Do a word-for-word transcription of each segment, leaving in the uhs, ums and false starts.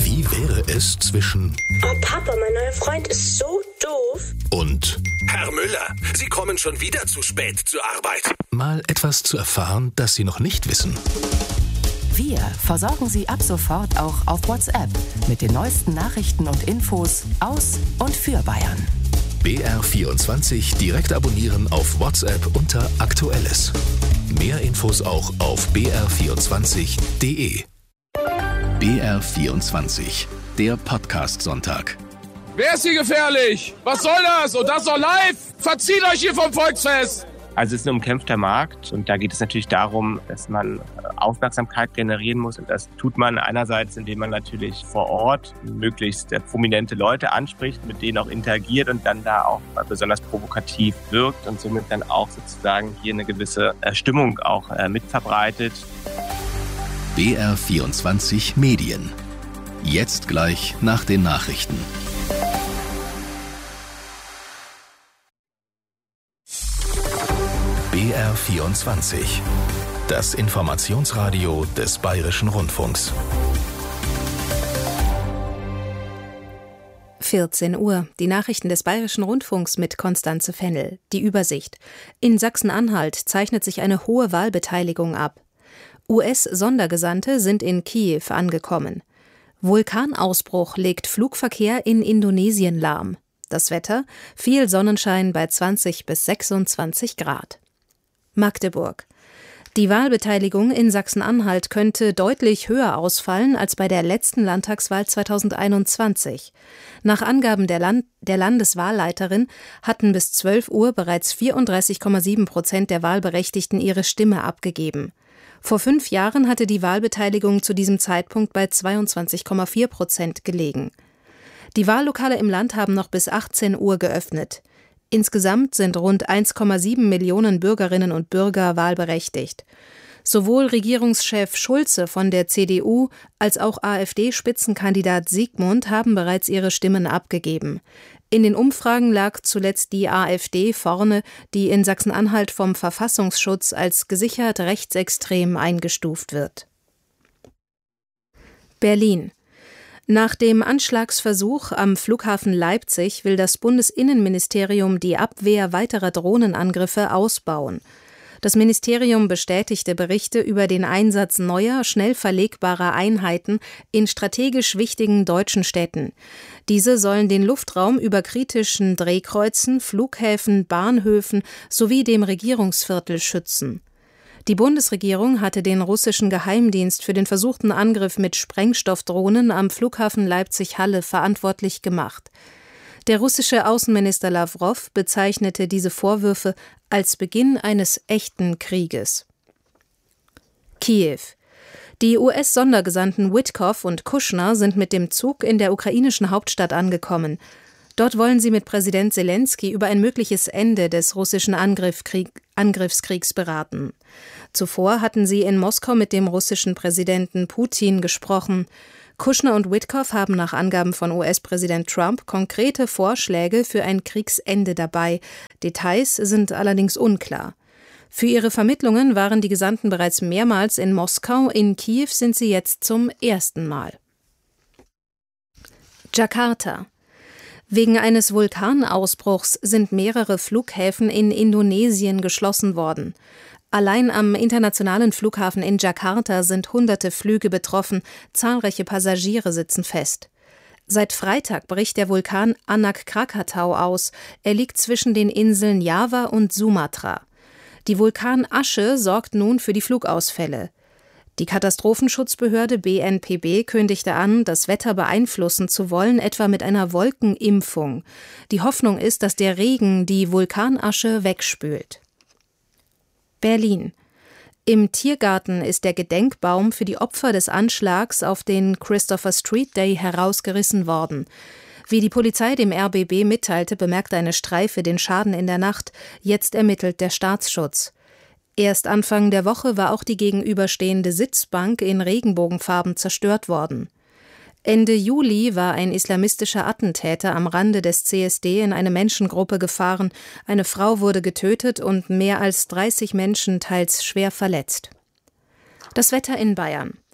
Wie wäre es zwischen Oh Papa, mein neuer Freund ist so doof. und Herr Müller, Sie kommen schon wieder zu spät zur Arbeit. mal etwas zu erfahren, das Sie noch nicht wissen? Wir versorgen Sie ab sofort auch auf WhatsApp mit den neuesten Nachrichten und Infos aus und für Bayern. B R vierundzwanzig direkt abonnieren auf WhatsApp unter Aktuelles. Mehr Infos auch auf b r vierundzwanzig punkt d e. B R vierundzwanzig, der Podcast-Sonntag. Wer ist hier gefährlich? Was soll das? Und das noch live? Verzieht euch hier vom Volksfest! Also es ist ein umkämpfter Markt und da geht es natürlich darum, dass man Aufmerksamkeit generieren muss. Und das tut man einerseits, indem man natürlich vor Ort möglichst prominente Leute anspricht, mit denen auch interagiert und dann da auch besonders provokativ wirkt und somit dann auch sozusagen hier eine gewisse Stimmung auch mitverbreitet. B R vierundzwanzig Medien. Jetzt gleich nach den Nachrichten. B R vierundzwanzig. Das Informationsradio des Bayerischen Rundfunks. vierzehn Uhr. Die Nachrichten des Bayerischen Rundfunks mit Konstanze Fennel. Die Übersicht. In Sachsen-Anhalt zeichnet sich eine hohe Wahlbeteiligung ab. U S-Sondergesandte sind in Kiew angekommen. Vulkanausbruch legt Flugverkehr in Indonesien lahm. Das Wetter: viel Sonnenschein bei zwanzig bis sechsundzwanzig Grad. Magdeburg. Die Wahlbeteiligung in Sachsen-Anhalt könnte deutlich höher ausfallen als bei der letzten Landtagswahl zweitausendeinundzwanzig. Nach Angaben der, Land- der Landeswahlleiterin hatten bis zwölf Uhr bereits vierunddreißig Komma sieben Prozent der Wahlberechtigten ihre Stimme abgegeben. Vor fünf Jahren hatte die Wahlbeteiligung zu diesem Zeitpunkt bei zweiundzwanzig Komma vier Prozent gelegen. Die Wahllokale im Land haben noch bis achtzehn Uhr geöffnet. Insgesamt sind rund eins Komma sieben Millionen Bürgerinnen und Bürger wahlberechtigt. Sowohl Regierungschef Schulze von der C D U als auch AfD-Spitzenkandidat Siegmund haben bereits ihre Stimmen abgegeben. In den Umfragen lag zuletzt die AfD vorne, die in Sachsen-Anhalt vom Verfassungsschutz als gesichert rechtsextrem eingestuft wird. Berlin. Nach dem Anschlagsversuch am Flughafen Leipzig will das Bundesinnenministerium die Abwehr weiterer Drohnenangriffe ausbauen. Das Ministerium bestätigte Berichte über den Einsatz neuer, schnell verlegbarer Einheiten in strategisch wichtigen deutschen Städten. Diese sollen den Luftraum über kritischen Drehkreuzen, Flughäfen, Bahnhöfen sowie dem Regierungsviertel schützen. Die Bundesregierung hatte den russischen Geheimdienst für den versuchten Angriff mit Sprengstoffdrohnen am Flughafen Leipzig-Halle verantwortlich gemacht. Der russische Außenminister Lawrow bezeichnete diese Vorwürfe als Beginn eines echten Krieges. Kiew. Die U S-Sondergesandten Witkoff und Kushner sind mit dem Zug in der ukrainischen Hauptstadt angekommen. Dort wollen sie mit Präsident Selenskyj über ein mögliches Ende des russischen Angriffskrieg, Angriffskriegs beraten. Zuvor hatten sie in Moskau mit dem russischen Präsidenten Putin gesprochen. Kushner und Witkoff haben nach Angaben von U S-Präsident Trump konkrete Vorschläge für ein Kriegsende dabei. Details sind allerdings unklar. Für ihre Vermittlungen waren die Gesandten bereits mehrmals in Moskau, in Kiew sind sie jetzt zum ersten Mal. Jakarta. Wegen eines Vulkanausbruchs sind mehrere Flughäfen in Indonesien geschlossen worden. Allein am internationalen Flughafen in Jakarta sind hunderte Flüge betroffen, zahlreiche Passagiere sitzen fest. Seit Freitag bricht der Vulkan Anak Krakatau aus. Er liegt zwischen den Inseln Java und Sumatra. Die Vulkanasche sorgt nun für die Flugausfälle. Die Katastrophenschutzbehörde B N P B kündigte an, das Wetter beeinflussen zu wollen, etwa mit einer Wolkenimpfung. Die Hoffnung ist, dass der Regen die Vulkanasche wegspült. Berlin. Im Tiergarten ist der Gedenkbaum für die Opfer des Anschlags auf den Christopher Street Day herausgerissen worden. Wie die Polizei dem R B B mitteilte, bemerkte eine Streife den Schaden in der Nacht. Jetzt ermittelt der Staatsschutz. Erst Anfang der Woche war auch die gegenüberstehende Sitzbank in Regenbogenfarben zerstört worden. Ende Juli war ein islamistischer Attentäter am Rande des C S D in eine Menschengruppe gefahren. Eine Frau wurde getötet und mehr als dreißig Menschen teils schwer verletzt. Das Wetter in Bayern.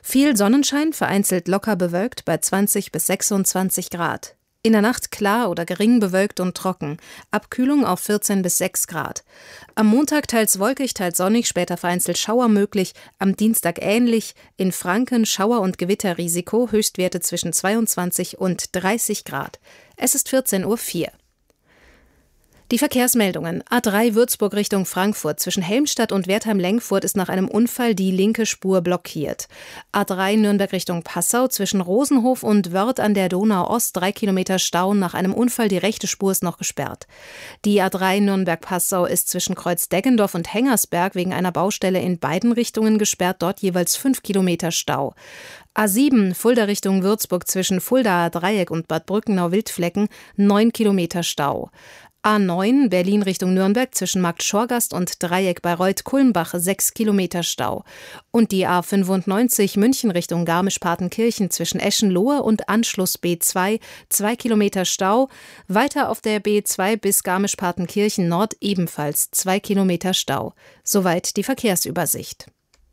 Viel Sonnenschein, vereinzelt locker bewölkt bei zwanzig bis sechsundzwanzig Grad. In der Nacht klar oder gering bewölkt und trocken. Abkühlung auf vierzehn bis sechs Grad. Am Montag teils wolkig, teils sonnig, später vereinzelt Schauer möglich. Am Dienstag ähnlich. In Franken Schauer- und Gewitterrisiko, Höchstwerte zwischen zweiundzwanzig und dreißig Grad. Es ist vierzehn Uhr vier. Die Verkehrsmeldungen. A drei Würzburg Richtung Frankfurt. Zwischen Helmstadt und Wertheim-Lengfurt ist nach einem Unfall die linke Spur blockiert. A drei Nürnberg Richtung Passau. Zwischen Rosenhof und Wörth an der Donau-Ost drei Kilometer Stau. Nach einem Unfall die rechte Spur ist noch gesperrt. Die A drei Nürnberg-Passau ist zwischen Kreuz-Deggendorf und Hengersberg wegen einer Baustelle in beiden Richtungen gesperrt. Dort jeweils fünf Kilometer Stau. A sieben Fulda Richtung Würzburg zwischen Fuldaer Dreieck und Bad Brückenau-Wildflecken neun Kilometer Stau. A neun Berlin Richtung Nürnberg zwischen Markt Schorgast und Dreieck bei Reuth-Kulmbach sechs Kilometer Stau. Und die A fünfundneunzig München Richtung Garmisch-Partenkirchen zwischen Eschenlohe und Anschluss B zwei zwei Kilometer Stau. Weiter auf der B zwei bis Garmisch-Partenkirchen Nord ebenfalls zwei Kilometer Stau. Soweit die Verkehrsübersicht.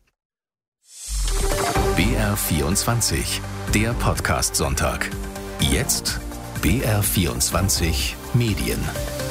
B R vierundzwanzig, der Podcast-Sonntag. Jetzt B R vierundzwanzig Medien.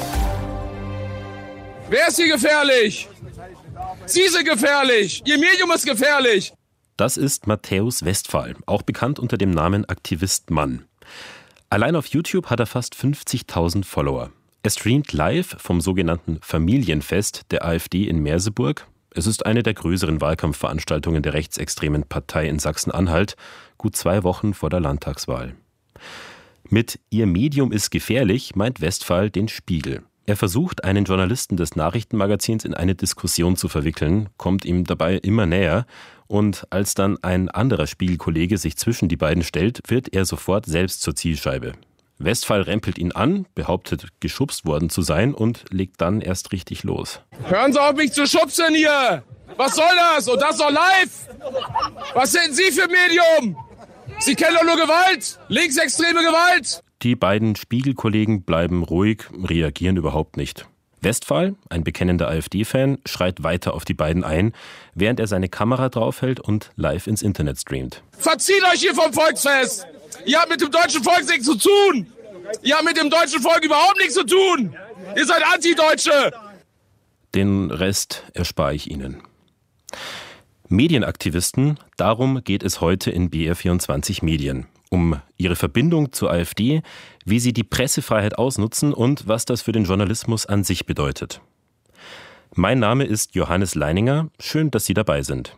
Wer ist hier gefährlich? Sie sind gefährlich. Ihr Medium ist gefährlich. Das ist Matthäus Westphal, auch bekannt unter dem Namen Aktivist Mann. Allein auf YouTube hat er fast fünfzigtausend Follower. Er streamt live vom sogenannten Familienfest der AfD in Merseburg. Es ist eine der größeren Wahlkampfveranstaltungen der rechtsextremen Partei in Sachsen-Anhalt, gut zwei Wochen vor der Landtagswahl. Mit Ihr Medium ist gefährlich meint Westphal den Spiegel. Er versucht, einen Journalisten des Nachrichtenmagazins in eine Diskussion zu verwickeln, kommt ihm dabei immer näher und als dann ein anderer Spiegelkollege sich zwischen die beiden stellt, wird er sofort selbst zur Zielscheibe. Westphal rempelt ihn an, behauptet, geschubst worden zu sein und legt dann erst richtig los. Hören Sie auf, mich zu schubsen hier! Was soll das? Und das doch live! Was sind Sie für Medium? Sie kennen doch nur Gewalt! Linksextreme Gewalt! Die beiden Spiegelkollegen bleiben ruhig, reagieren überhaupt nicht. Westphal, ein bekennender AfD-Fan, schreit weiter auf die beiden ein, während er seine Kamera draufhält und live ins Internet streamt. Verzieht euch hier vom Volksfest! Ihr habt mit dem deutschen Volk nichts zu tun! Ihr habt mit dem deutschen Volk überhaupt nichts zu tun! Ihr seid Antideutsche! Den Rest erspare ich Ihnen. Medienaktivisten, darum geht es heute in B R vierundzwanzig Medien. Um ihre Verbindung zur AfD, wie sie die Pressefreiheit ausnutzen und was das für den Journalismus an sich bedeutet. Mein Name ist Johannes Leininger. Schön, dass Sie dabei sind.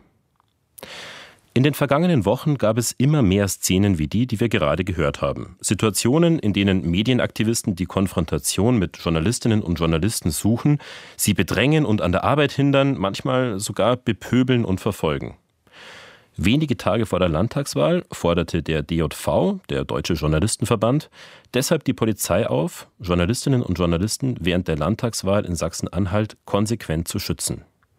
In den vergangenen Wochen gab es immer mehr Szenen wie die, die wir gerade gehört haben. Situationen, in denen Medienaktivisten die Konfrontation mit Journalistinnen und Journalisten suchen, sie bedrängen und an der Arbeit hindern, manchmal sogar bepöbeln und verfolgen. Wenige Tage vor der Landtagswahl forderte der D J V, der Deutsche Journalistenverband, deshalb die Polizei auf, Journalistinnen und Journalisten während der Landtagswahl in Sachsen-Anhalt konsequent zu schützen.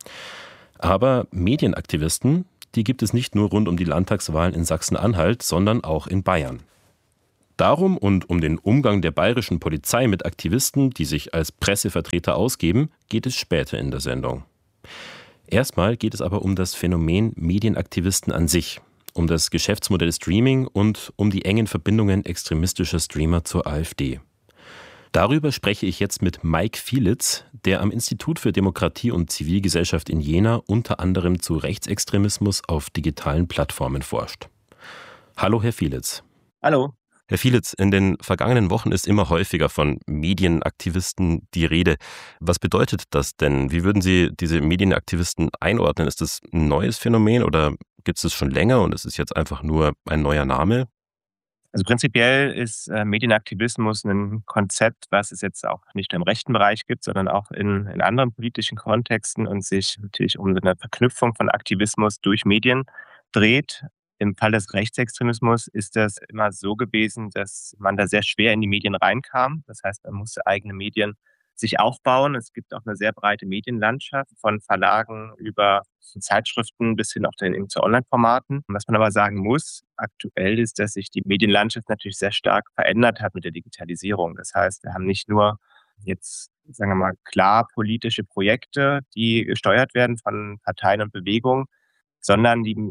Aber Medienaktivisten, die gibt es nicht nur rund um die Landtagswahlen in Sachsen-Anhalt, sondern auch in Bayern. Darum und um den Umgang der bayerischen Polizei mit Aktivisten, die sich als Pressevertreter ausgeben, geht es später in der Sendung. Erstmal geht es aber um das Phänomen Medienaktivisten an sich, um das Geschäftsmodell Streaming und um die engen Verbindungen extremistischer Streamer zur AfD. Darüber spreche ich jetzt mit Mike Fielitz, der am Institut für Demokratie und Zivilgesellschaft in Jena unter anderem zu Rechtsextremismus auf digitalen Plattformen forscht. Hallo, Herr Fielitz. Hallo. Herr Fielitz, in den vergangenen Wochen ist immer häufiger von Medienaktivisten die Rede. Was bedeutet das denn? Wie würden Sie diese Medienaktivisten einordnen? Ist das ein neues Phänomen oder gibt es das schon länger und es ist jetzt einfach nur ein neuer Name? Also prinzipiell ist äh, Medienaktivismus ein Konzept, was es jetzt auch nicht nur im rechten Bereich gibt, sondern auch in, in anderen politischen Kontexten und sich natürlich um eine Verknüpfung von Aktivismus durch Medien dreht. Im Fall des Rechtsextremismus ist das immer so gewesen, dass man da sehr schwer in die Medien reinkam. Das heißt, man musste eigene Medien sich aufbauen. Es gibt auch eine sehr breite Medienlandschaft von Verlagen über Zeitschriften bis hin auch den, zu Online-Formaten. Was man aber sagen muss, aktuell ist, dass sich die Medienlandschaft natürlich sehr stark verändert hat mit der Digitalisierung. Das heißt, wir haben nicht nur jetzt, sagen wir mal, klar politische Projekte, die gesteuert werden von Parteien und Bewegungen, sondern die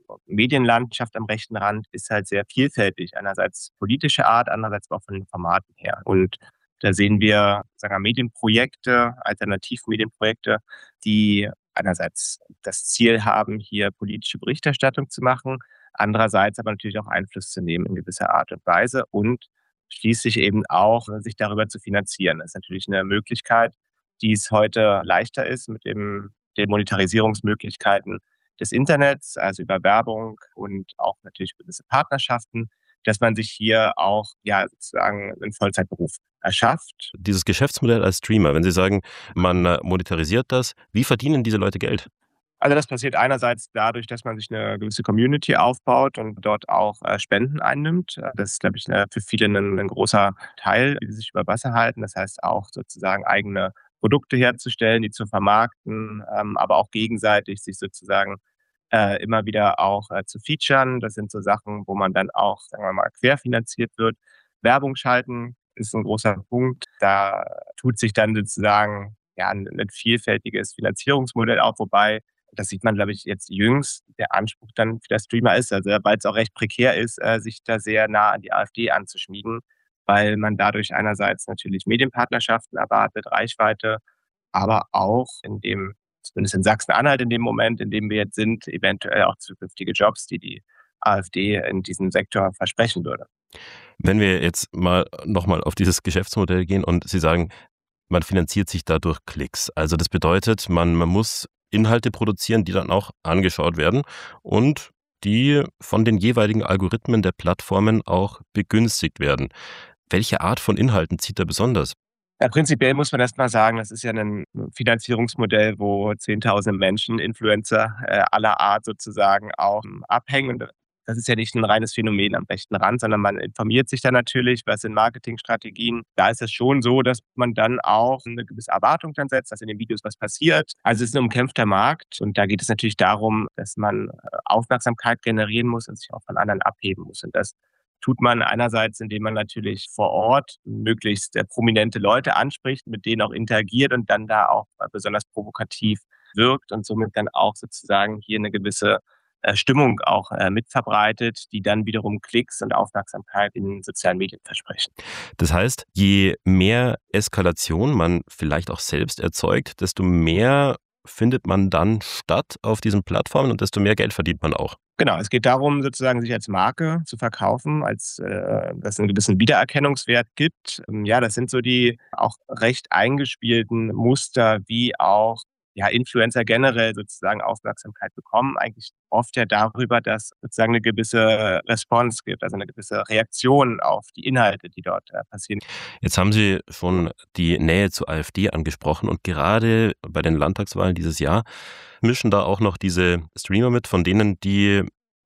Medienlandschaft am rechten Rand ist halt sehr vielfältig. Einerseits politische Art, andererseits auch von den Formaten her. Und da sehen wir, sagen wir, Medienprojekte, Alternativmedienprojekte, die einerseits das Ziel haben, hier politische Berichterstattung zu machen, andererseits aber natürlich auch Einfluss zu nehmen in gewisser Art und Weise und schließlich eben auch sich darüber zu finanzieren. Das ist natürlich eine Möglichkeit, die es heute leichter ist mit dem, den Monetarisierungsmöglichkeiten des Internets, also über Werbung und auch natürlich gewisse Partnerschaften, dass man sich hier auch ja sozusagen einen Vollzeitberuf erschafft. Dieses Geschäftsmodell als Streamer, wenn Sie sagen, man monetarisiert das, wie verdienen diese Leute Geld? Also das passiert einerseits dadurch, dass man sich eine gewisse Community aufbaut und dort auch äh, Spenden einnimmt. Das ist, glaube ich, eine, für viele ein, ein großer Teil, die sich über Wasser halten. Das heißt auch sozusagen eigene Produkte herzustellen, die zu vermarkten, ähm, aber auch gegenseitig sich sozusagen äh, immer wieder auch äh, zu featuren. Das sind so Sachen, wo man dann auch, sagen wir mal, querfinanziert wird. Werbung schalten ist ein großer Punkt. Da tut sich dann sozusagen ja ein, ein vielfältiges Finanzierungsmodell auf, wobei das sieht man, glaube ich, jetzt jüngst, der Anspruch dann für der Streamer ist, also weil es auch recht prekär ist, äh, sich da sehr nah an die AfD anzuschmiegen, weil man dadurch einerseits natürlich Medienpartnerschaften erwartet, Reichweite, aber auch in dem, zumindest in Sachsen-Anhalt in dem Moment, in dem wir jetzt sind, eventuell auch zukünftige Jobs, die die AfD in diesem Sektor versprechen würde. Wenn wir jetzt mal nochmal auf dieses Geschäftsmodell gehen und Sie sagen, man finanziert sich dadurch Klicks. Also das bedeutet, man, man muss Inhalte produzieren, die dann auch angeschaut werden und die von den jeweiligen Algorithmen der Plattformen auch begünstigt werden. Welche Art von Inhalten zieht da besonders? Ja, prinzipiell muss man erst mal sagen, das ist ja ein Finanzierungsmodell, wo zehntausende Menschen, Influencer äh, aller Art sozusagen auch abhängen. Und das ist ja nicht ein reines Phänomen am rechten Rand, sondern man informiert sich dann natürlich, was sind Marketingstrategien. Da ist es schon so, dass man dann auch eine gewisse Erwartung dann setzt, dass in den Videos was passiert. Also es ist ein umkämpfter Markt und da geht es natürlich darum, dass man Aufmerksamkeit generieren muss und sich auch von anderen abheben muss. Und das tut man einerseits, indem man natürlich vor Ort möglichst prominente Leute anspricht, mit denen auch interagiert und dann da auch besonders provokativ wirkt und somit dann auch sozusagen hier eine gewisse Stimmung auch äh, mitverbreitet, die dann wiederum Klicks und Aufmerksamkeit in den sozialen Medien versprechen. Das heißt, je mehr Eskalation man vielleicht auch selbst erzeugt, desto mehr findet man dann statt auf diesen Plattformen und desto mehr Geld verdient man auch. Genau, es geht darum, sozusagen sich als Marke zu verkaufen, als äh, dass es einen gewissen Wiedererkennungswert gibt. Ja, das sind so die auch recht eingespielten Muster, wie auch ja, Influencer generell sozusagen Aufmerksamkeit bekommen, eigentlich oft ja darüber, dass sozusagen eine gewisse Response gibt, also eine gewisse Reaktion auf die Inhalte, die dort äh, passieren. Jetzt haben Sie schon die Nähe zur AfD angesprochen und gerade bei den Landtagswahlen dieses Jahr mischen da auch noch diese Streamer mit, von denen die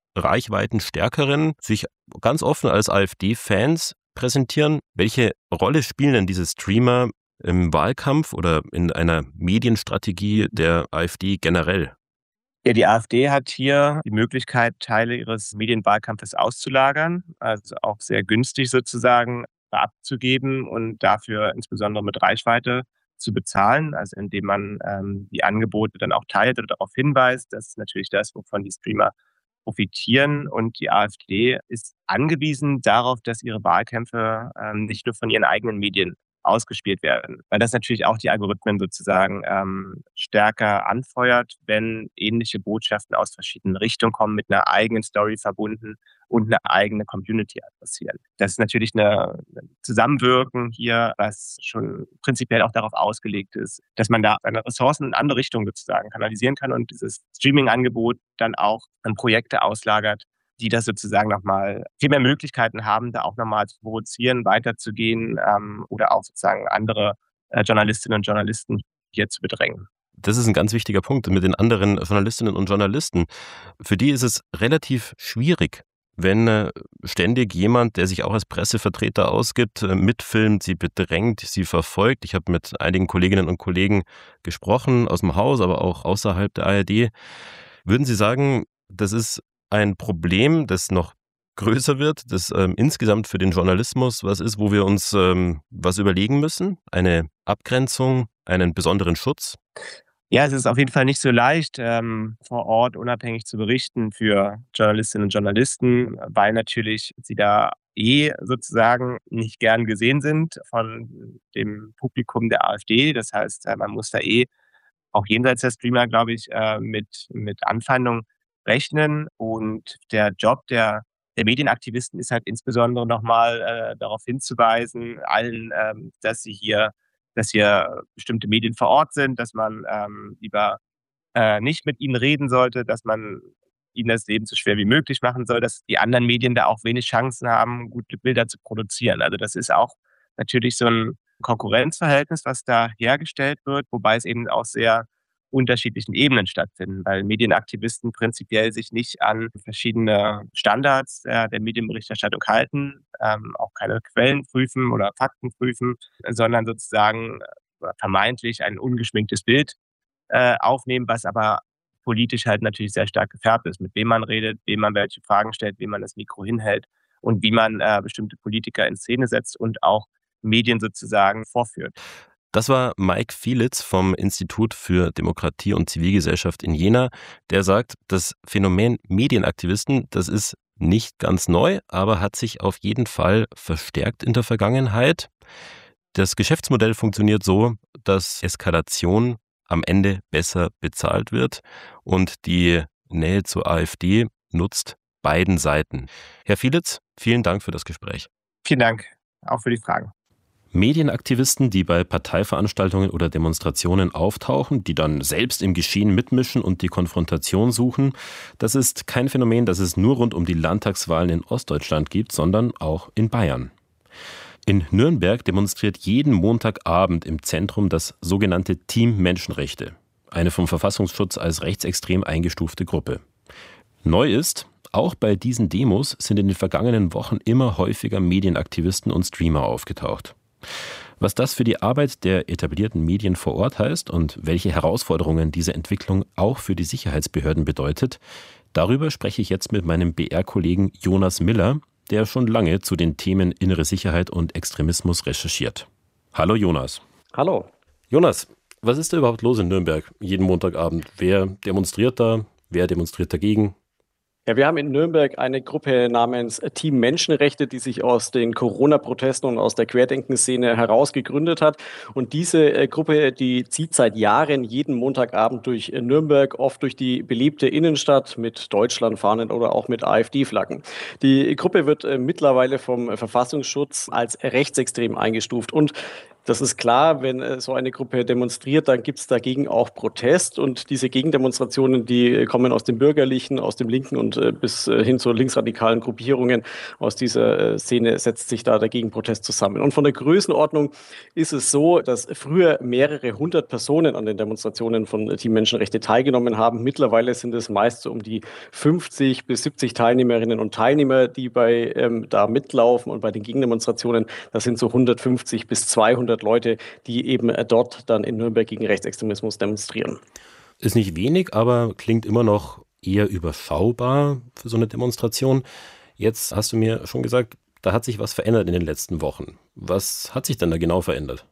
Reichweitenstärkeren sich ganz offen als AfD-Fans präsentieren. Welche Rolle spielen denn diese Streamer im Wahlkampf oder in einer Medienstrategie der AfD generell? Ja, die AfD hat hier die Möglichkeit, Teile ihres Medienwahlkampfes auszulagern, also auch sehr günstig sozusagen abzugeben und dafür insbesondere mit Reichweite zu bezahlen, also indem man ähm, die Angebote dann auch teilt oder darauf hinweist. Das ist natürlich das, wovon die Streamer profitieren und die AfD ist angewiesen darauf, dass ihre Wahlkämpfe ähm, nicht nur von ihren eigenen Medien ausgespielt werden, weil das natürlich auch die Algorithmen sozusagen ähm, stärker anfeuert, wenn ähnliche Botschaften aus verschiedenen Richtungen kommen, mit einer eigenen Story verbunden und eine eigene Community adressieren. Das ist natürlich eine, ein Zusammenwirken hier, was schon prinzipiell auch darauf ausgelegt ist, dass man da seine Ressourcen in andere Richtungen sozusagen kanalisieren kann und dieses Streaming-Angebot dann auch an Projekte auslagert, die das sozusagen nochmal viel mehr Möglichkeiten haben, da auch nochmal zu provozieren, weiterzugehen ähm, oder auch sozusagen andere äh, Journalistinnen und Journalisten hier zu bedrängen. Das ist ein ganz wichtiger Punkt mit den anderen Journalistinnen und Journalisten. Für die ist es relativ schwierig, wenn äh, ständig jemand, der sich auch als Pressevertreter ausgibt, äh, mitfilmt, sie bedrängt, sie verfolgt. Ich habe mit einigen Kolleginnen und Kollegen gesprochen, aus dem Haus, aber auch außerhalb der A R D. Würden Sie sagen, das ist ein Problem, das noch größer wird, das ähm, insgesamt für den Journalismus was ist, wo wir uns ähm, was überlegen müssen? Eine Abgrenzung, einen besonderen Schutz? Ja, es ist auf jeden Fall nicht so leicht, ähm, vor Ort unabhängig zu berichten für Journalistinnen und Journalisten, weil natürlich sie da eh sozusagen nicht gern gesehen sind von dem Publikum der AfD. Das heißt, äh, man muss da eh auch jenseits der Streamer, glaube ich, äh, mit, mit Anfeindungen rechnen. Und der Job der, der Medienaktivisten ist halt insbesondere nochmal äh, darauf hinzuweisen, allen, ähm, dass sie hier dass hier bestimmte Medien vor Ort sind, dass man ähm, lieber äh, nicht mit ihnen reden sollte, dass man ihnen das Leben so schwer wie möglich machen soll, dass die anderen Medien da auch wenig Chancen haben, gute Bilder zu produzieren. Also das ist auch natürlich so ein Konkurrenzverhältnis, was da hergestellt wird, wobei es eben auch sehr unterschiedlichen Ebenen stattfinden, weil Medienaktivisten prinzipiell sich nicht an verschiedene Standards äh, der Medienberichterstattung halten, ähm, auch keine Quellen prüfen oder Fakten prüfen, sondern sozusagen äh, vermeintlich ein ungeschminktes Bild äh, aufnehmen, was aber politisch halt natürlich sehr stark gefärbt ist, mit wem man redet, wem man welche Fragen stellt, wem man das Mikro hinhält und wie man äh, bestimmte Politiker in Szene setzt und auch Medien sozusagen vorführt. Das war Mike Fielitz vom Institut für Demokratie und Zivilgesellschaft in Jena, der sagt, das Phänomen Medienaktivisten, das ist nicht ganz neu, aber hat sich auf jeden Fall verstärkt in der Vergangenheit. Das Geschäftsmodell funktioniert so, dass Eskalation am Ende besser bezahlt wird und die Nähe zur AfD nutzt beiden Seiten. Herr Fielitz, vielen Dank für das Gespräch. Vielen Dank, auch für die Fragen. Medienaktivisten, die bei Parteiveranstaltungen oder Demonstrationen auftauchen, die dann selbst im Geschehen mitmischen und die Konfrontation suchen, das ist kein Phänomen, das es nur rund um die Landtagswahlen in Ostdeutschland gibt, sondern auch in Bayern. In Nürnberg demonstriert jeden Montagabend im Zentrum das sogenannte Team Menschenrechte, eine vom Verfassungsschutz als rechtsextrem eingestufte Gruppe. Neu ist, auch bei diesen Demos sind in den vergangenen Wochen immer häufiger Medienaktivisten und Streamer aufgetaucht. Was das für die Arbeit der etablierten Medien vor Ort heißt und welche Herausforderungen diese Entwicklung auch für die Sicherheitsbehörden bedeutet, darüber spreche ich jetzt mit meinem B R-Kollegen Jonas Miller, der schon lange zu den Themen innere Sicherheit und Extremismus recherchiert. Hallo Jonas. Hallo. Jonas, was ist da überhaupt los in Nürnberg jeden Montagabend? Wer demonstriert da? Wer demonstriert dagegen? Ja, wir haben in Nürnberg eine Gruppe namens Team Menschenrechte, die sich aus den Corona-Protesten und aus der Querdenkenszene heraus gegründet hat. Und diese äh, Gruppe, die zieht seit Jahren jeden Montagabend durch äh, Nürnberg, oft durch die belebte Innenstadt mit Deutschlandfahnen oder auch mit AfD-Flaggen. Die Gruppe wird äh, mittlerweile vom äh, Verfassungsschutz als rechtsextrem eingestuft. Und das ist klar, wenn äh, so eine Gruppe demonstriert, dann gibt es dagegen auch Protest. Und diese Gegendemonstrationen, die kommen aus dem Bürgerlichen, aus dem Linken und äh, bis äh, hin zu linksradikalen Gruppierungen. Aus dieser äh, Szene setzt sich da der Gegenprotest zusammen. Und von der Größenordnung ist es so, dass früher mehrere hundert Personen an den Demonstrationen von Team Menschenrechte teilgenommen haben. Mittlerweile sind es meist so um die fünfzig bis siebzig Teilnehmerinnen und Teilnehmer, die bei ähm, da mitlaufen. Und bei den Gegendemonstrationen, das sind so hundertfünfzig bis zweihundert Leute, die eben dort dann in Nürnberg gegen Rechtsextremismus demonstrieren. Ist nicht wenig, aber klingt immer noch eher überschaubar für so eine Demonstration. Jetzt hast du mir schon gesagt, da hat sich was verändert in den letzten Wochen. Was hat sich denn da genau verändert?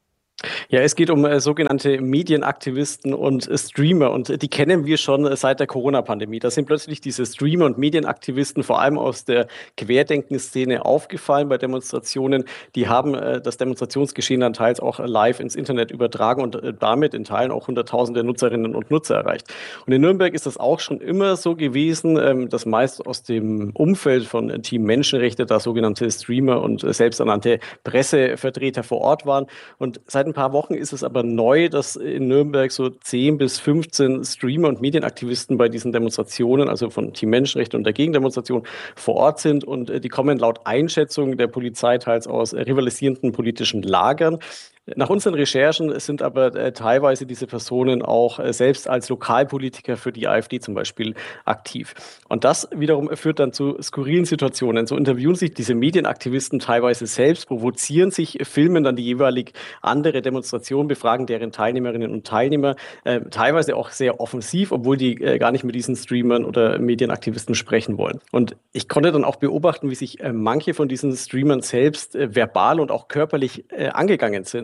Ja, es geht um äh, sogenannte Medienaktivisten und äh, Streamer und äh, die kennen wir schon äh, seit der Corona-Pandemie. Da sind plötzlich diese Streamer und Medienaktivisten vor allem aus der Querdenken-Szene aufgefallen bei Demonstrationen. Die haben äh, das Demonstrationsgeschehen dann teils auch äh, live ins Internet übertragen und äh, damit in Teilen auch Hunderttausende Nutzerinnen und Nutzer erreicht. Und in Nürnberg ist das auch schon immer so gewesen, ähm, dass meist aus dem Umfeld von äh, Team Menschenrechte da sogenannte Streamer und äh, selbsternannte Pressevertreter vor Ort waren. Und seit ein paar Wochen ist es aber neu, dass in Nürnberg so zehn bis fünfzehn Streamer und Medienaktivisten bei diesen Demonstrationen, also von Team Menschenrechte und der Gegendemonstration, vor Ort sind. Und die kommen laut Einschätzung der Polizei teils aus rivalisierenden politischen Lagern. Nach unseren Recherchen sind aber äh, teilweise diese Personen auch äh, selbst als Lokalpolitiker für die AfD zum Beispiel aktiv. Und das wiederum führt dann zu skurrilen Situationen. So interviewen sich diese Medienaktivisten teilweise selbst, provozieren sich, filmen dann die jeweilig andere Demonstration, befragen deren Teilnehmerinnen und Teilnehmer, äh, teilweise auch sehr offensiv, obwohl die äh, gar nicht mit diesen Streamern oder Medienaktivisten sprechen wollen. Und ich konnte dann auch beobachten, wie sich äh, manche von diesen Streamern selbst äh, verbal und auch körperlich äh, angegangen sind.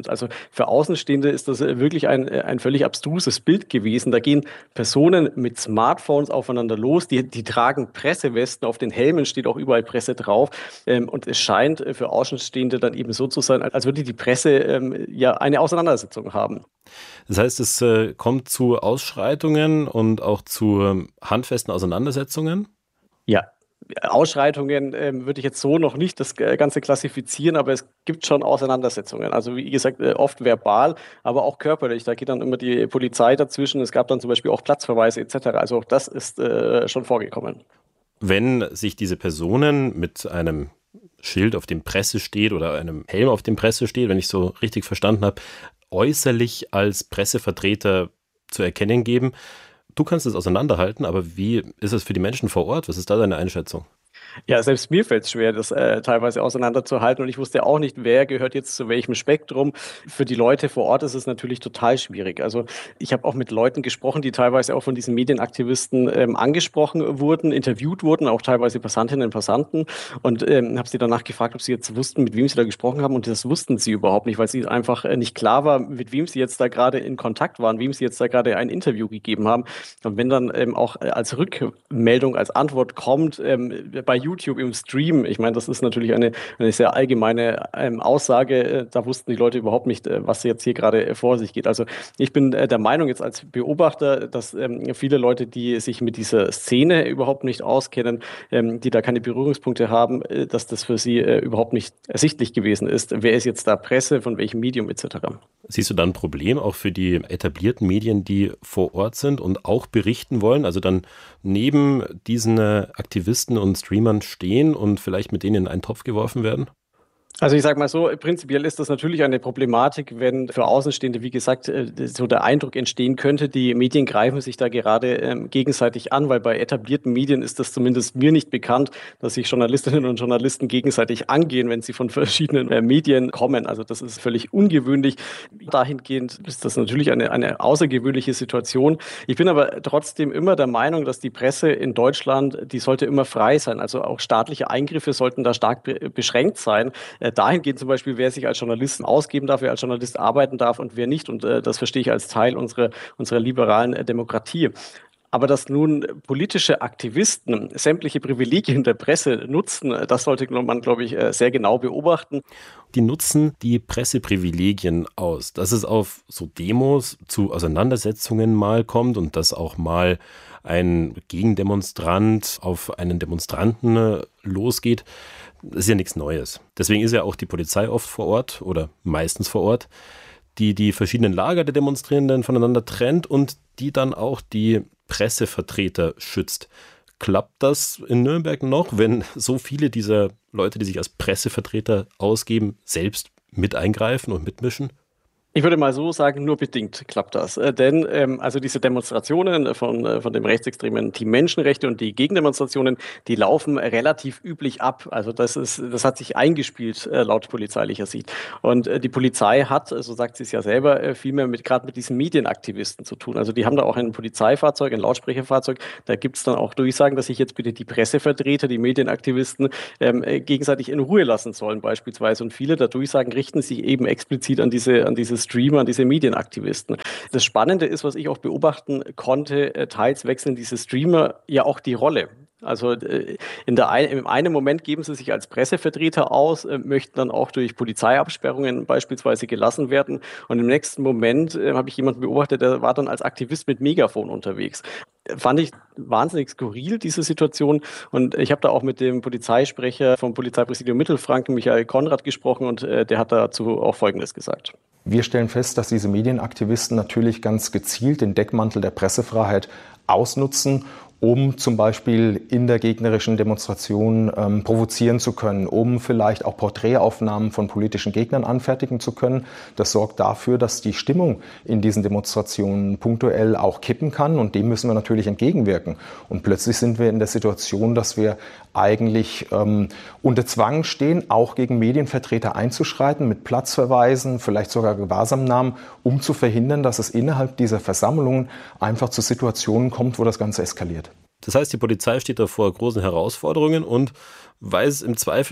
wird. Also für Außenstehende ist das wirklich ein, ein völlig abstruses Bild gewesen. Da gehen Personen mit Smartphones aufeinander los, die, die tragen Pressewesten, auf den Helmen steht auch überall Presse drauf. Ähm, und es scheint für Außenstehende dann eben so zu sein, als würde die Presse ähm, ja eine Auseinandersetzung haben. Das heißt, es äh, kommt zu Ausschreitungen und auch zu ähm, handfesten Auseinandersetzungen? Ja. Ausschreitungen ähm, würde ich jetzt so noch nicht das Ganze klassifizieren, aber es gibt schon Auseinandersetzungen. Also wie gesagt, äh, oft verbal, aber auch körperlich. Da geht dann immer die Polizei dazwischen. Es gab dann zum Beispiel auch Platzverweise et cetera. Also auch das ist äh, schon vorgekommen. Wenn sich diese Personen mit einem Schild, auf dem Presse steht, oder einem Helm, auf dem Presse steht, wenn ich so richtig verstanden habe, äußerlich als Pressevertreter zu erkennen geben, du kannst es auseinanderhalten, aber wie ist es für die Menschen vor Ort? Was ist da deine Einschätzung? Ja, selbst mir fällt es schwer, das äh, teilweise auseinanderzuhalten, und ich wusste auch nicht, wer gehört jetzt zu welchem Spektrum. Für die Leute vor Ort ist es natürlich total schwierig. Also ich habe auch mit Leuten gesprochen, die teilweise auch von diesen Medienaktivisten ähm, angesprochen wurden, interviewt wurden, auch teilweise Passantinnen und Passanten, und ähm, habe sie danach gefragt, ob sie jetzt wussten, mit wem sie da gesprochen haben, und das wussten sie überhaupt nicht, weil es ihnen einfach äh, nicht klar war, mit wem sie jetzt da gerade in Kontakt waren, wem sie jetzt da gerade ein Interview gegeben haben. Und wenn dann ähm, auch als Rückmeldung, als Antwort kommt, ähm, bei YouTube im Stream, ich meine, das ist natürlich eine, eine sehr allgemeine ähm, Aussage, da wussten die Leute überhaupt nicht, äh, was jetzt hier gerade äh, vor sich geht. Also ich bin äh, der Meinung jetzt als Beobachter, dass ähm, viele Leute, die sich mit dieser Szene überhaupt nicht auskennen, ähm, die da keine Berührungspunkte haben, äh, dass das für sie äh, überhaupt nicht ersichtlich gewesen ist. Wer ist jetzt da Presse, von welchem Medium et cetera. Siehst du da ein Problem auch für die etablierten Medien, die vor Ort sind und auch berichten wollen, also dann neben diesen äh, Aktivisten und Streamern stehen und vielleicht mit denen in einen Topf geworfen werden? Also ich sage mal so, prinzipiell ist das natürlich eine Problematik, wenn für Außenstehende, wie gesagt, so der Eindruck entstehen könnte, die Medien greifen sich da gerade ähm, gegenseitig an, weil bei etablierten Medien ist das zumindest mir nicht bekannt, dass sich Journalistinnen und Journalisten gegenseitig angehen, wenn sie von verschiedenen äh, Medien kommen. Also das ist völlig ungewöhnlich. Dahingehend ist das natürlich eine, eine außergewöhnliche Situation. Ich bin aber trotzdem immer der Meinung, dass die Presse in Deutschland, die sollte immer frei sein. Also auch staatliche Eingriffe sollten da stark be- beschränkt sein. Dahingehend zum Beispiel, wer sich als Journalist ausgeben darf, wer als Journalist arbeiten darf und wer nicht. Und äh, das verstehe ich als Teil unserer, unserer liberalen äh, Demokratie. Aber dass nun politische Aktivisten sämtliche Privilegien der Presse nutzen, das sollte man, glaube ich, sehr genau beobachten. Die nutzen die Presseprivilegien aus, dass es auf so Demos zu Auseinandersetzungen mal kommt und dass auch mal ein Gegendemonstrant auf einen Demonstranten losgeht. Das ist ja nichts Neues. Deswegen ist ja auch die Polizei oft vor Ort oder meistens vor Ort, die die verschiedenen Lager der Demonstrierenden voneinander trennt und die dann auch die Pressevertreter schützt. Klappt das in Nürnberg noch, wenn so viele dieser Leute, die sich als Pressevertreter ausgeben, selbst mit eingreifen und mitmischen? Ich würde mal so sagen, nur bedingt klappt das. Äh, denn ähm, also diese Demonstrationen von, äh, von dem rechtsextremen Team Menschenrechte und die Gegendemonstrationen, die laufen relativ üblich ab. Also das ist, das hat sich eingespielt äh, laut polizeilicher Sicht. Und äh, die Polizei hat, so sagt sie es ja selber, äh, viel mehr mit gerade mit diesen Medienaktivisten zu tun. Also die haben da auch ein Polizeifahrzeug, ein Lautsprecherfahrzeug. Da gibt es dann auch Durchsagen, dass sich jetzt bitte die Pressevertreter, die Medienaktivisten ähm, äh, gegenseitig in Ruhe lassen sollen beispielsweise. Und viele der Durchsagen richten sich eben explizit an diese, an diese Streamer, diese Medienaktivisten. Das Spannende ist, was ich auch beobachten konnte, teils wechseln diese Streamer ja auch die Rolle. Also in der ein, im einen Moment geben sie sich als Pressevertreter aus, möchten dann auch durch Polizeiabsperrungen beispielsweise gelassen werden. Und im nächsten Moment äh, habe ich jemanden beobachtet, der war dann als Aktivist mit Megafon unterwegs. Fand ich wahnsinnig skurril, diese Situation. Und ich habe da auch mit dem Polizeisprecher vom Polizeipräsidium Mittelfranken, Michael Konrad, gesprochen und äh, der hat dazu auch Folgendes gesagt. Wir stellen fest, dass diese Medienaktivisten natürlich ganz gezielt den Deckmantel der Pressefreiheit ausnutzen, um zum Beispiel in der gegnerischen Demonstration ähm, provozieren zu können, um vielleicht auch Porträtaufnahmen von politischen Gegnern anfertigen zu können. Das sorgt dafür, dass die Stimmung in diesen Demonstrationen punktuell auch kippen kann und dem müssen wir natürlich entgegenwirken. Und plötzlich sind wir in der Situation, dass wir eigentlich ähm, unter Zwang stehen, auch gegen Medienvertreter einzuschreiten, mit Platzverweisen, vielleicht sogar Gewahrsamnahmen, um zu verhindern, dass es innerhalb dieser Versammlungen einfach zu Situationen kommt, wo das Ganze eskaliert. Das heißt, die Polizei steht da vor großen Herausforderungen und weiß im Zweifel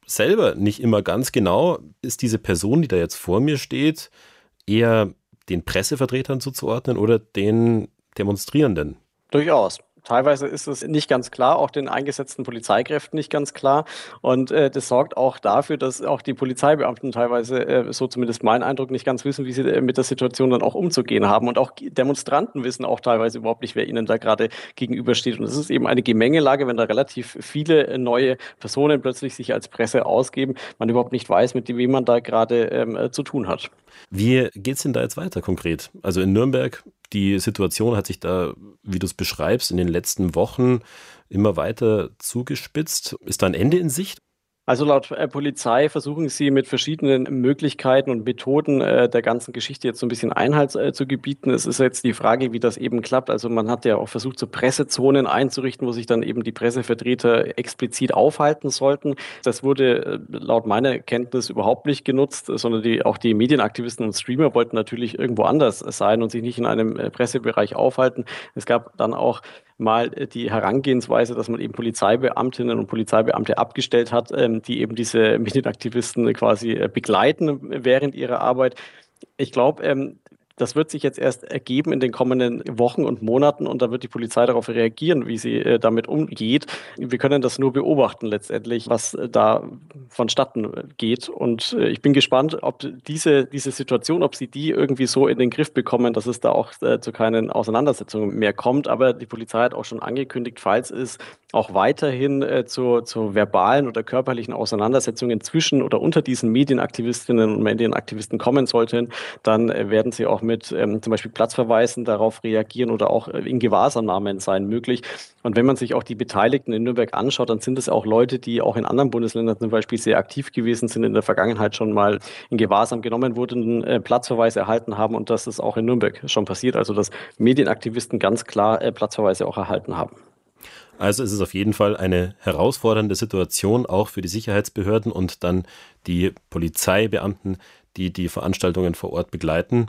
selber nicht immer ganz genau, ist diese Person, die da jetzt vor mir steht, eher den Pressevertretern zuzuordnen oder den Demonstrierenden? Durchaus. Teilweise ist es nicht ganz klar, auch den eingesetzten Polizeikräften nicht ganz klar. Und äh, das sorgt auch dafür, dass auch die Polizeibeamten teilweise, äh, so zumindest mein Eindruck, nicht ganz wissen, wie sie äh, mit der Situation dann auch umzugehen haben. Und auch Demonstranten wissen auch teilweise überhaupt nicht, wer ihnen da gerade gegenübersteht. Und es ist eben eine Gemengelage, wenn da relativ viele neue Personen plötzlich sich als Presse ausgeben, man überhaupt nicht weiß, mit wem man da gerade ähm, zu tun hat. Wie geht's denn da jetzt weiter konkret? Also in Nürnberg, die Situation hat sich da, wie du es beschreibst, in den letzten Wochen immer weiter zugespitzt. Ist da ein Ende in Sicht? Also laut äh, Polizei versuchen sie mit verschiedenen Möglichkeiten und Methoden äh, der ganzen Geschichte jetzt so ein bisschen Einhalt äh, zu gebieten. Es ist jetzt die Frage, wie das eben klappt. Also man hat ja auch versucht, so Pressezonen einzurichten, wo sich dann eben die Pressevertreter explizit aufhalten sollten. Das wurde äh, laut meiner Kenntnis überhaupt nicht genutzt, sondern die, auch die Medienaktivisten und Streamer wollten natürlich irgendwo anders sein und sich nicht in einem äh, Pressebereich aufhalten. Es gab dann auch mal die Herangehensweise, dass man eben Polizeibeamtinnen und Polizeibeamte abgestellt hat, die eben diese Medienaktivisten quasi begleiten während ihrer Arbeit. Ich glaube, das wird sich jetzt erst ergeben in den kommenden Wochen und Monaten und da wird die Polizei darauf reagieren, wie sie äh, damit umgeht. Wir können das nur beobachten letztendlich, was äh, da vonstatten geht. Und äh, ich bin gespannt, ob diese, diese Situation, ob sie die irgendwie so in den Griff bekommen, dass es da auch äh, zu keinen Auseinandersetzungen mehr kommt. Aber die Polizei hat auch schon angekündigt, falls es auch weiterhin äh, zu, zu verbalen oder körperlichen Auseinandersetzungen zwischen oder unter diesen Medienaktivistinnen und Medienaktivisten kommen sollten, dann äh, werden sie auch mit ähm, zum Beispiel Platzverweisen darauf reagieren oder auch äh, in Gewahrsamnahmen sein möglich. Und wenn man sich auch die Beteiligten in Nürnberg anschaut, dann sind es auch Leute, die auch in anderen Bundesländern zum Beispiel sehr aktiv gewesen sind, in der Vergangenheit schon mal in Gewahrsam genommen wurden, äh, Platzverweise erhalten haben und das ist auch in Nürnberg schon passiert. Also dass Medienaktivisten ganz klar äh, Platzverweise auch erhalten haben. Also es ist auf jeden Fall eine herausfordernde Situation, auch für die Sicherheitsbehörden und dann die Polizeibeamten, die die Veranstaltungen vor Ort begleiten.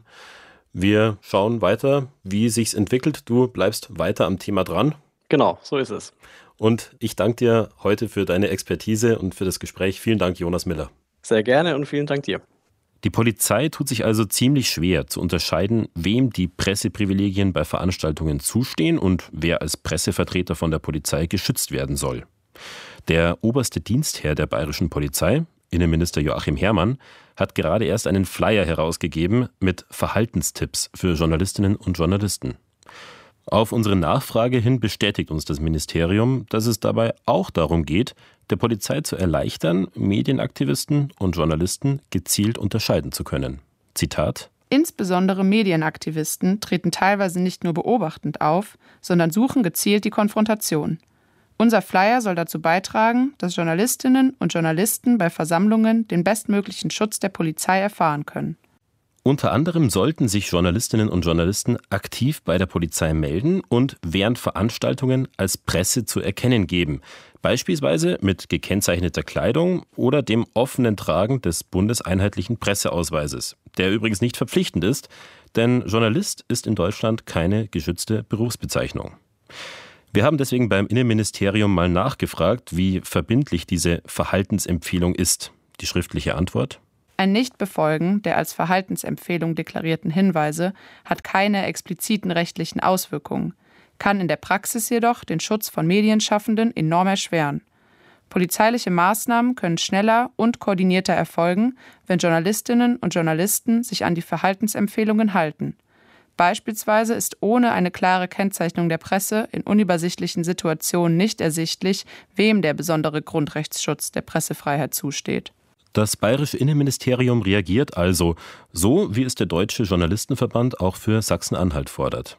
Wir schauen weiter, wie sich's entwickelt. Du bleibst weiter am Thema dran. Genau, so ist es. Und ich danke dir heute für deine Expertise und für das Gespräch. Vielen Dank, Jonas Miller. Sehr gerne und vielen Dank dir. Die Polizei tut sich also ziemlich schwer zu unterscheiden, wem die Presseprivilegien bei Veranstaltungen zustehen und wer als Pressevertreter von der Polizei geschützt werden soll. Der oberste Dienstherr der bayerischen Polizei, Innenminister Joachim Herrmann, hat gerade erst einen Flyer herausgegeben mit Verhaltenstipps für Journalistinnen und Journalisten. Auf unsere Nachfrage hin bestätigt uns das Ministerium, dass es dabei auch darum geht, der Polizei zu erleichtern, Medienaktivisten und Journalisten gezielt unterscheiden zu können. Zitat: Insbesondere Medienaktivisten treten teilweise nicht nur beobachtend auf, sondern suchen gezielt die Konfrontation. Unser Flyer soll dazu beitragen, dass Journalistinnen und Journalisten bei Versammlungen den bestmöglichen Schutz der Polizei erfahren können. Unter anderem sollten sich Journalistinnen und Journalisten aktiv bei der Polizei melden und während Veranstaltungen als Presse zu erkennen geben, beispielsweise mit gekennzeichneter Kleidung oder dem offenen Tragen des bundeseinheitlichen Presseausweises, der übrigens nicht verpflichtend ist, denn Journalist ist in Deutschland keine geschützte Berufsbezeichnung. Wir haben deswegen beim Innenministerium mal nachgefragt, wie verbindlich diese Verhaltensempfehlung ist. Die schriftliche Antwort: Ein Nichtbefolgen der als Verhaltensempfehlung deklarierten Hinweise hat keine expliziten rechtlichen Auswirkungen, kann in der Praxis jedoch den Schutz von Medienschaffenden enorm erschweren. Polizeiliche Maßnahmen können schneller und koordinierter erfolgen, wenn Journalistinnen und Journalisten sich an die Verhaltensempfehlungen halten. Beispielsweise ist ohne eine klare Kennzeichnung der Presse in unübersichtlichen Situationen nicht ersichtlich, wem der besondere Grundrechtsschutz der Pressefreiheit zusteht. Das bayerische Innenministerium reagiert also so, wie es der Deutsche Journalistenverband auch für Sachsen-Anhalt fordert.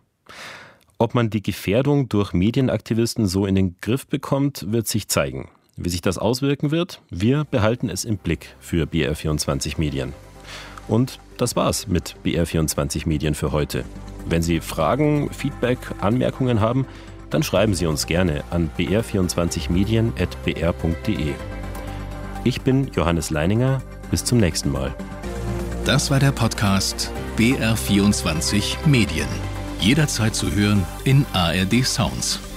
Ob man die Gefährdung durch Medienaktivisten so in den Griff bekommt, wird sich zeigen. Wie sich das auswirken wird, wir behalten es im Blick für B R vierundzwanzig Medien. Und das war's mit B R vierundzwanzig Medien für heute. Wenn Sie Fragen, Feedback, Anmerkungen haben, dann schreiben Sie uns gerne an b r vierundzwanzig medien at b r punkt d e. Ich bin Johannes Leininger. Bis zum nächsten Mal. Das war der Podcast B R vierundzwanzig Medien. Jederzeit zu hören in A R D Sounds.